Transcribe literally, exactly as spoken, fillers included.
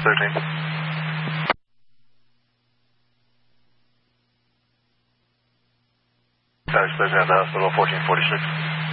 thirteen. Tower thirteen at the hospital, fourteen forty-six.